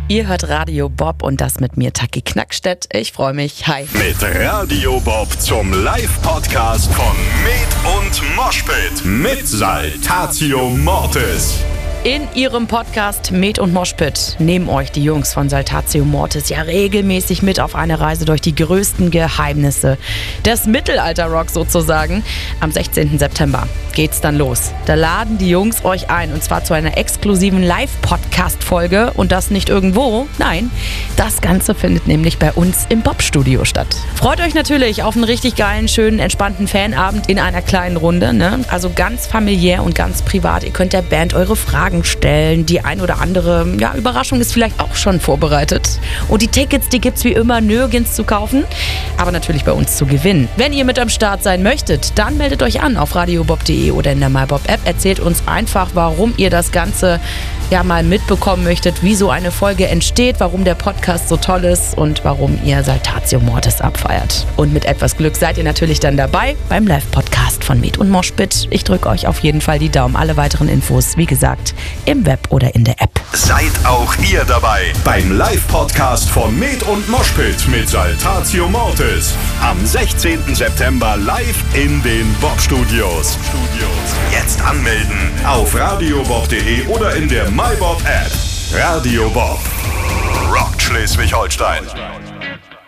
Ihr hört Radio Bob und das mit mir, Taki Knackstedt. Ich freue mich. Hi. Mit Radio Bob zum Live-Podcast von Med und Moshpit mit Saltatio Mortis. In ihrem Podcast Med und Moshpit nehmen euch die Jungs von Saltatio Mortis ja regelmäßig mit auf eine Reise durch die größten Geheimnisse des Mittelalter-Rock sozusagen. Am 16. September geht's dann los. Da laden die Jungs euch ein und zwar zu einer exklusiven Live-Podcast-Folge und das nicht irgendwo. Nein, das Ganze findet nämlich bei uns im Bob-Studio statt. Freut euch natürlich auf einen richtig geilen, schönen, entspannten Fanabend in einer kleinen Runde, ne? Also ganz familiär und ganz privat. Ihr könnt der Band eure Fragen stellen. Die ein oder andere Überraschung ist vielleicht auch schon vorbereitet. Und die Tickets, die gibt's wie immer nirgends zu kaufen, aber natürlich bei uns zu gewinnen. Wenn ihr mit am Start sein möchtet, dann meldet euch an auf radiobob.de oder in der MyBob-App. Erzählt uns einfach, warum ihr das Ganze mal mitbekommen möchtet, wie so eine Folge entsteht, warum der Podcast so toll ist und warum ihr Saltatio Mortis abfeiert. Und mit etwas Glück seid ihr natürlich dann dabei beim Live-Podcast von Med und Moshpit. Ich drücke euch auf jeden Fall die Daumen. Alle weiteren Infos, wie gesagt, im Web oder in der App. Seid auch ihr dabei beim Live-Podcast von Med und Moshpit mit Saltatio Mortis. Am 16. September live in den Bob-Studios. Jetzt anmelden auf radiobob.de oder in der MyBob-App. Radio Bob. Rockt Schleswig-Holstein.